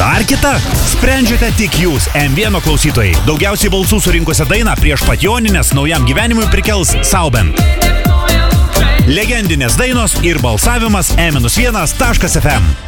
Dar kita? Sprendžiate tik jūs, M1 klausytojai. Daugiausiai balsų surinkusią dainą prieš pat Jonines naujam gyvenimui prikels Sauben. Legendinės dainos ir balsavimas e-1.fm.